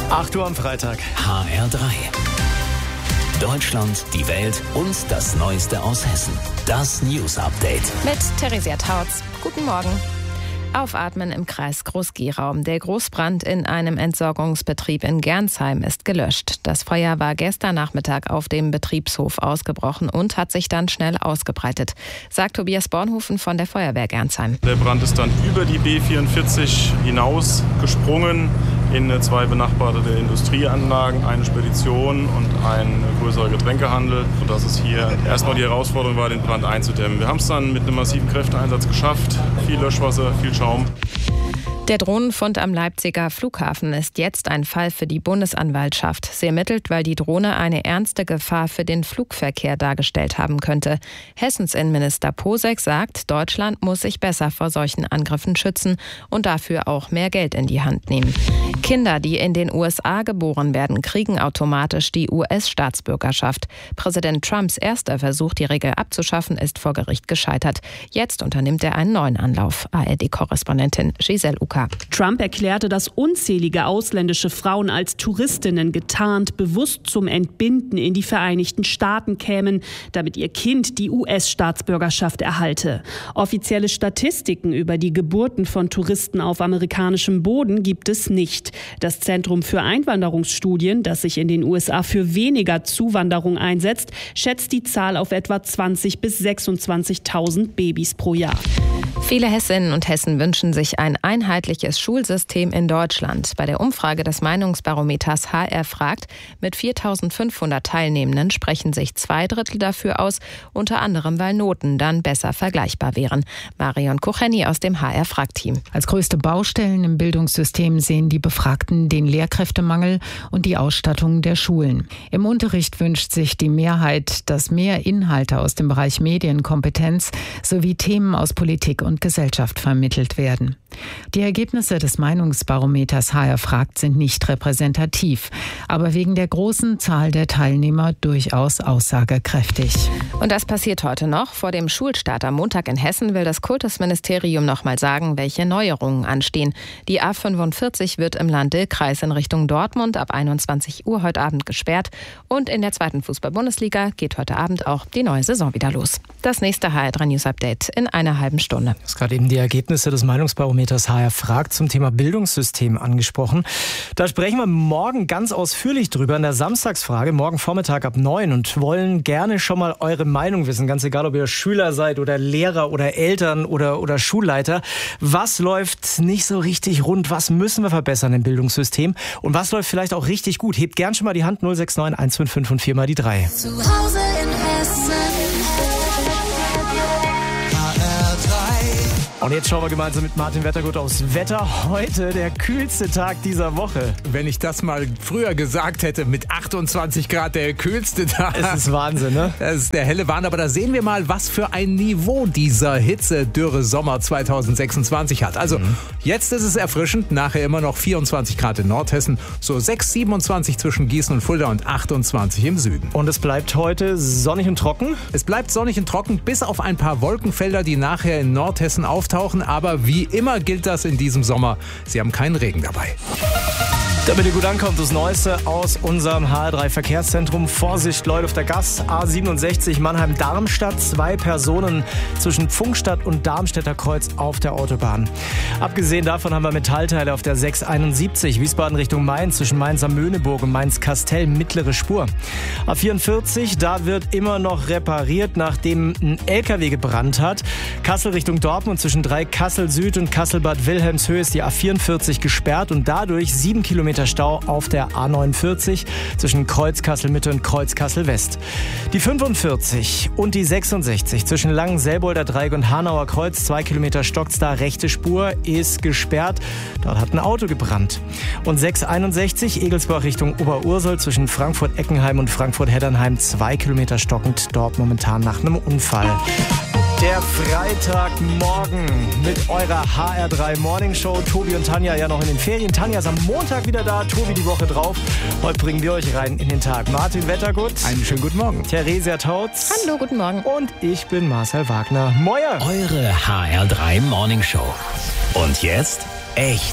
8 Uhr am Freitag. HR3. Deutschland, die Welt und das Neueste aus Hessen. Das News Update. Mit Theresia Tautz. Guten Morgen. Aufatmen im Kreis Groß-Gerau. Der Großbrand in einem Entsorgungsbetrieb in Gernsheim ist gelöscht. Das Feuer war gestern Nachmittag auf dem Betriebshof ausgebrochen und hat sich dann schnell ausgebreitet, sagt Tobias Bornhofen von der Feuerwehr Gernsheim. Der Brand ist dann über die B44 hinaus gesprungen in 2 benachbarte Industrieanlagen, eine Spedition und ein größerer Getränkehandel. Und das ist hier erstmal die Herausforderung war, den Brand einzudämmen. Wir haben es dann mit einem massiven Kräfteeinsatz geschafft. Viel Löschwasser, viel Schaum. Der Drohnenfund am Leipziger Flughafen ist jetzt ein Fall für die Bundesanwaltschaft. Sie ermittelt, weil die Drohne eine ernste Gefahr für den Flugverkehr dargestellt haben könnte. Hessens Innenminister Posek sagt, Deutschland muss sich besser vor solchen Angriffen schützen und dafür auch mehr Geld in die Hand nehmen. Kinder, die in den USA geboren werden, kriegen automatisch die US-Staatsbürgerschaft. Präsident Trumps erster Versuch, die Regel abzuschaffen, ist vor Gericht gescheitert. Jetzt unternimmt er einen neuen Anlauf. ARD-Korrespondentin Giselle Uka. Trump erklärte, dass unzählige ausländische Frauen als Touristinnen getarnt bewusst zum Entbinden in die Vereinigten Staaten kämen, damit ihr Kind die US-Staatsbürgerschaft erhalte. Offizielle Statistiken über die Geburten von Touristen auf amerikanischem Boden gibt es nicht. Das Zentrum für Einwanderungsstudien, das sich in den USA für weniger Zuwanderung einsetzt, schätzt die Zahl auf etwa 20.000 bis 26.000 Babys pro Jahr. Viele Hessinnen und Hessen wünschen sich ein einheitliches Schulsystem in Deutschland. Bei der Umfrage des Meinungsbarometers HR fragt, mit 4.500 Teilnehmenden sprechen sich 2/3 dafür aus, unter anderem, weil Noten dann besser vergleichbar wären. Marion Kucheni aus dem HR Frag-Team. Als größte Baustellen im Bildungssystem sehen die Befragten den Lehrkräftemangel und die Ausstattung der Schulen. Im Unterricht wünscht sich die Mehrheit, dass mehr Inhalte aus dem Bereich Medienkompetenz sowie Themen aus Politik und Gesellschaft vermittelt werden. Die Ergebnisse des Meinungsbarometers HR fragt sind nicht repräsentativ, aber wegen der großen Zahl der Teilnehmer durchaus aussagekräftig. Und das passiert heute noch. Vor dem Schulstart am Montag in Hessen will das Kultusministerium noch mal sagen, welche Neuerungen anstehen. Die A45 wird im Land-Dill-Kreis in Richtung Dortmund ab 21 Uhr heute Abend gesperrt. Und in der 2. Fußball-Bundesliga geht heute Abend auch die neue Saison wieder los. Das nächste HR3 News Update in einer halben Stunde. Du hast gerade eben die Ergebnisse des Meinungsbarometers HR fragt zum Thema Bildungssystem angesprochen. Da sprechen wir morgen ganz ausführlich drüber in der Samstagsfrage, morgen Vormittag ab 9 und wollen gerne schon mal eure Meinung wissen, ganz egal, ob ihr Schüler seid oder Lehrer oder Eltern oder Schulleiter. Was läuft nicht so richtig rund? Was müssen wir verbessern im Bildungssystem? Und was läuft vielleicht auch richtig gut? Hebt gern schon mal die Hand 069 155 und 4 mal die 3. Zu Hause in Hessen. Und jetzt schauen wir gemeinsam mit Martin Wettergut aufs Wetter. Heute der kühlste Tag dieser Woche. Wenn ich das mal früher gesagt hätte, mit 28 Grad der kühlste Tag. Es ist Wahnsinn, ne? Das ist der helle Wahn. Aber da sehen wir mal, was für ein Niveau dieser Hitze-Dürre-Sommer 2026 hat. Also jetzt ist es erfrischend. Nachher immer noch 24 Grad in Nordhessen. So 27 zwischen Gießen und Fulda und 28 im Süden. Und es bleibt heute sonnig und trocken? Es bleibt sonnig und trocken, bis auf ein paar Wolkenfelder, die nachher in Nordhessen auftauchen. Aber wie immer gilt das in diesem Sommer. Sie haben keinen Regen dabei. Damit ihr gut ankommt, das Neueste aus unserem HR3 Verkehrszentrum. Vorsicht, Leute auf der Gas. A67 Mannheim-Darmstadt. 2 Personen zwischen Pfungstadt und Darmstädter Kreuz auf der Autobahn. Abgesehen davon haben wir Metallteile auf der 671 Wiesbaden Richtung Mainz zwischen Mainz am Möhneburg und Mainz-Kastell mittlere Spur. A44, da wird immer noch repariert, nachdem ein LKW gebrannt hat. Kassel Richtung Dortmund zwischen Kassel Süd und Kassel-Bad Wilhelmshöhe ist die A44 gesperrt und dadurch 7 Kilometer Stau auf der A49 zwischen Kreuz-Kassel-Mitte und Kreuz-Kassel-West. Die 45 und die 66 zwischen Langen-Selbolder Dreieck und Hanauer Kreuz, 2 Kilometer stockt's da, rechte Spur ist gesperrt. Dort hat ein Auto gebrannt. Und 661 Egelsbach Richtung Oberursel zwischen Frankfurt-Eckenheim und Frankfurt-Heddernheim, 2 Kilometer stockend, dort momentan nach einem Unfall. Der Freitagmorgen mit eurer HR3 Morning Show. Tobi und Tanja ja noch in den Ferien. Tanja ist am Montag wieder da, Tobi die Woche drauf. Heute bringen wir euch rein in den Tag. Martin Wettergut. Einen schönen guten Morgen. Theresia Tautz. Hallo, guten Morgen. Und ich bin Marcel Wagner. Moin. Eure HR3 Morning Show. Und jetzt echt